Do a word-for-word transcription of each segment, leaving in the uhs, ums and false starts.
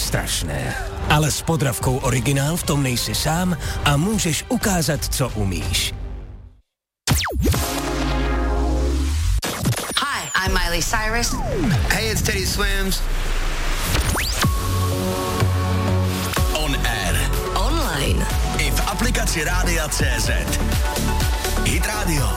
strašné. Ale s Podravkou Originál v tom nejsi sám a můžeš ukázat, co umíš. Hi, I'm Miley Cyrus. Hey, it's Teddy Swims. On air. Online. I v aplikaci Rádia tečka cé zet. Hit Radio.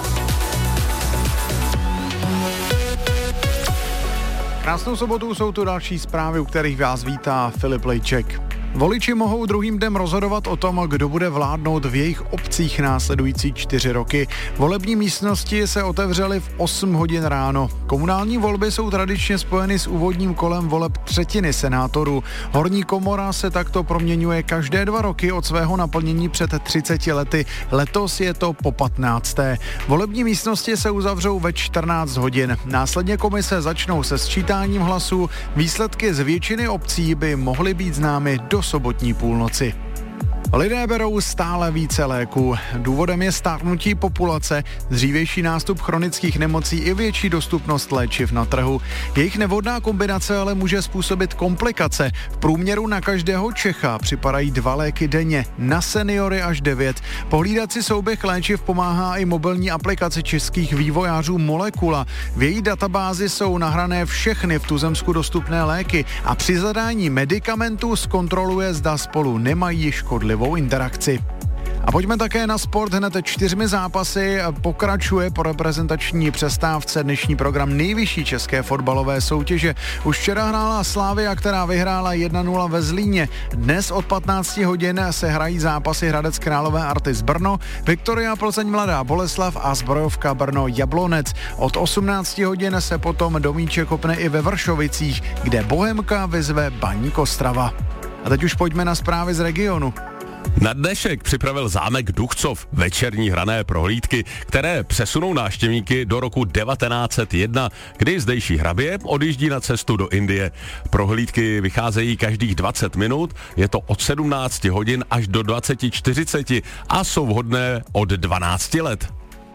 Krásnou sobotu, jsou tu další zprávy, u kterých vás vítá Filip Lejček. Voliči mohou druhým dnem rozhodovat o tom, kdo bude vládnout v jejich obcích následující čtyři roky. Volební místnosti se otevřely v osm hodin ráno. Komunální volby jsou tradičně spojeny s úvodním kolem voleb třetiny senátorů. Horní komora se takto proměňuje každé dva roky od svého naplnění před třiceti lety. Letos je to po patnácté. Volební místnosti se uzavřou ve čtrnáct hodin. Následně komise začnou se sčítáním hlasů. Výsledky z většiny obcí by mohly být známy do sobotní půlnoci. Lidé berou stále více léků. Důvodem je stárnutí populace, dřívější nástup chronických nemocí i větší dostupnost léčiv na trhu. Jejich nevhodná kombinace ale může způsobit komplikace. V průměru na každého Čecha připadají dva léky denně, na seniory až devět. Pohlídat si souběh léčiv pomáhá i mobilní aplikace českých vývojářů Molekula. V její databázi jsou nahrané všechny v tuzemsku dostupné léky a při zadání medikamentů zkontroluje, zda spolu nemají škodlivou interakci. A pojďme také na sport. Hned čtyřmi zápasy pokračuje po reprezentační přestávce dnešní program nejvyšší české fotbalové soutěže. Už včera hrála Slavia, která vyhrála jedna nula ve Zlíně. Dnes od patnácti hodin se hrají zápasy Hradec Králové Artis Brno, Viktoria Plzeň Mladá Boleslav a Zbrojovka Brno Jablonec. Od osmnácti hodin se potom do míče kopne i ve Vršovicích, kde Bohemka vyzve Baník Ostrava. A teď už pojďme na zprávy z regionu. Na dnešek připravil zámek Duchcov večerní hrané prohlídky, které přesunou návštěvníky do roku devatenáct set jedna, kdy zdejší hrabě odjíždí na cestu do Indie. Prohlídky vycházejí každých dvacet minut, je to od sedmnácti hodin až do dvaceti čtyřiceti a jsou vhodné od dvanácti let.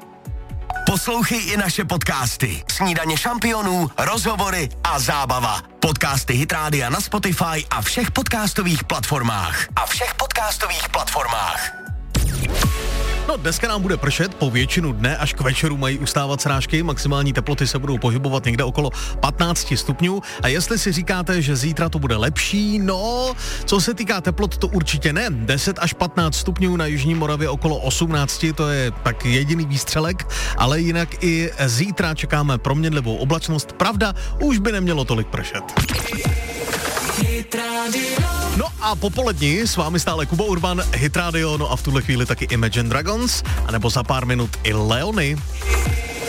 Poslouchej i naše podcasty. Snídaně šampionů, rozhovory a zábava. Podcasty Hit Rádia na Spotify a všech podcastových platformách. A všech podcastových platformách. No, dneska nám bude pršet, po většinu dne až k večeru mají ustávat srážky, maximální teploty se budou pohybovat někde okolo patnáct stupňů a jestli si říkáte, že zítra to bude lepší, no, co se týká teplot, to určitě ne. deset až patnáct stupňů na jižní Moravě, okolo osmnáct, to je tak jediný výstřelek, ale jinak i zítra čekáme proměnlivou oblačnost, pravda, už by nemělo tolik pršet. No a popolední s vámi stále Kuba Urban, Hit Radio, no a v tuhle chvíli taky Imagine Dragons, anebo za pár minut i Leony.